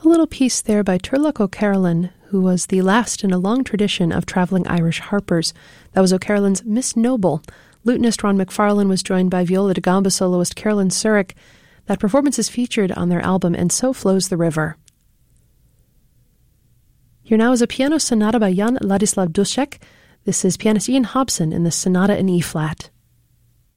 A little piece there by Turlough O'Carolan, who was the last in a long tradition of traveling Irish harpers. That was O'Carolan's Miss Noble. Lutenist Ron McFarlane was joined by viola da gamba soloist Carolyn Surik. That performance is featured on their album And So Flows the River. Here now is a piano sonata by Jan Ladislav Dušek. This is pianist Ian Hobson in the Sonata in E-flat.